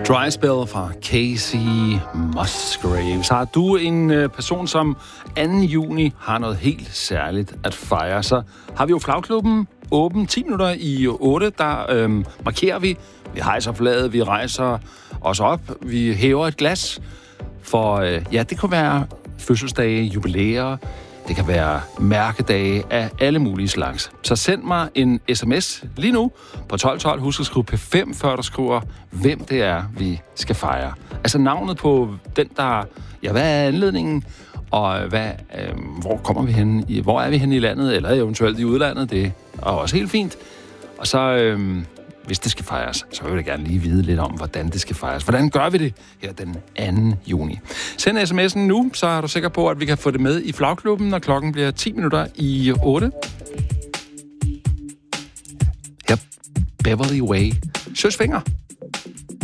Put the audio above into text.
Dry Spell fra Casey Musgraves. Har du en person, som 2. juni har noget helt særligt at fejre, så har vi jo Flagklubben åben 10 minutter i 8. Der markerer vi. Vi hejser flaget, vi rejser os op, vi hæver et glas. For det kunne være fødselsdage, jubilæer, det kan være mærkedage af alle mulige slags. Så send mig en sms lige nu på 1212. Husk at skrive P5, før du skriver, hvem det er, vi skal fejre. Altså navnet på den, der... Ja, hvad er anledningen? Og hvor kommer vi hen? Hvor er vi henne i landet? Eller eventuelt i udlandet? Det er også helt fint. Og så... hvis det skal fejres, så vil jeg gerne lige vide lidt om, hvordan det skal fejres. Hvordan gør vi det her den 2. juni? Send sms'en nu, så er du sikker på, at vi kan få det med i Flagklubben, når klokken bliver 10 minutter i 8. Her Beverly Way. Søsfinger.